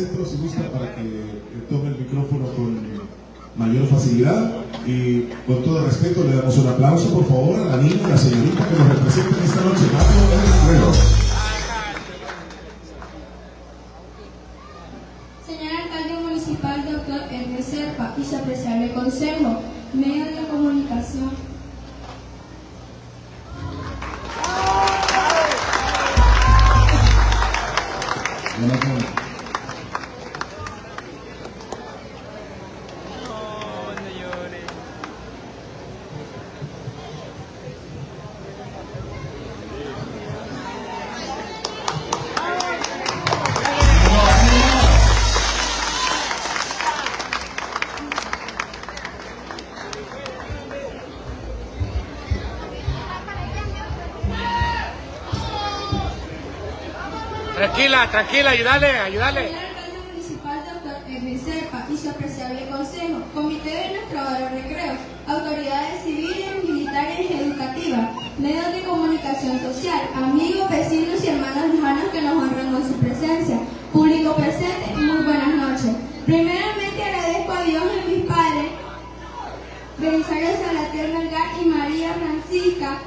centro, si gusta, para que tome el micrófono con mayor facilidad. Y con todo respeto le damos un aplauso, por favor, a la niña, a la señorita que nos representa esta noche. Señor alcalde municipal, doctor Edgar Serpa, y su apreciable consejo, medios de comunicación. Tranquila, ayúdale. Señor alcalde municipal, doctor Edgar Serpa, y su apreciable consejo, comité de nuestro hogar recreo, autoridades civiles, militares y educativas, medios de comunicación social, amigos, vecinos y hermanos lejanos que nos honran con su presencia, público presente, muy buenas noches. Primeramente agradezco a Dios y a mis padres, Belisario Salater Melgar y María Francisca,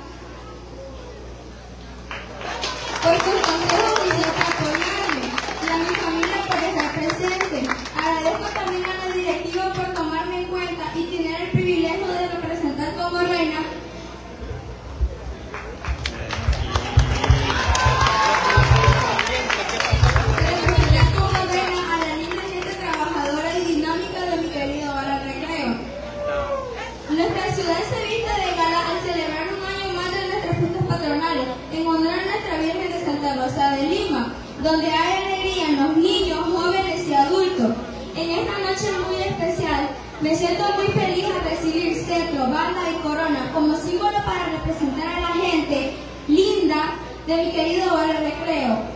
por sus consejos y siempre apoyarme, y a mi familia por estar presente. Agradezco también a la directiva por tomarme en cuenta y tener el privilegio de representar como reina a la linda gente trabajadora y dinámica de mi querido Barra Recreo. Nuestra ciudad se viste de gala al celebrar un año más de nuestras fiestas patronales en honor a nuestra Virgen de Santa Rosa de Lima, donde hay alegría en los niños, jóvenes y adultos. En esta noche muy especial, me siento muy feliz al recibir cetro, banda y corona como símbolo para representar a la gente linda de mi querido Barrio Recreo.